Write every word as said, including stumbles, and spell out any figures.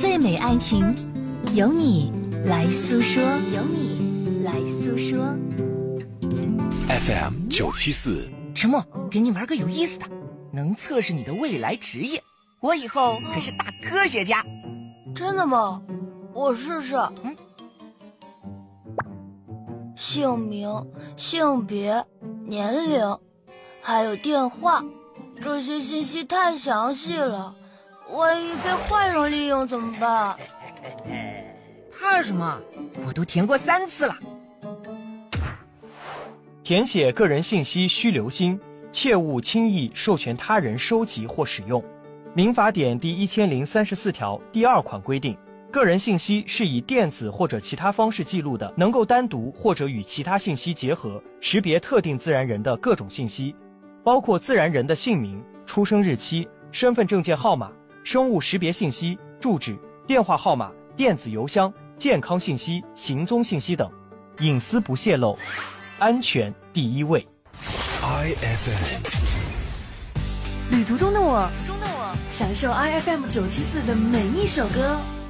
最美爱情，由你来诉说，由你来诉说。 F M 九七四， 什么？给你玩个有意思的，能测试你的未来职业。我以后可是大科学家。 真的吗？我试试。 嗯。 姓名、性别、年龄，还有电话，这些信息太详细了，万一被坏人利用怎么办？ 怕什么？我都填过三次了。 填写个人信息需留心，切勿轻易授权他人收集或使用。民法典第一千零三十四条第二款规定，个人信息是以电子或者其他方式记录的，能够单独或者与其他信息结合，识别特定自然人的各种信息，包括自然人的姓名、出生日期、身份证件号码、生物识别信息、住址、电话号码、电子邮箱、健康信息、行踪信息等，隐私不泄露，安全第一位。 I F M， 旅途中的我，中的我，享受 I F M 九七四的每一首歌。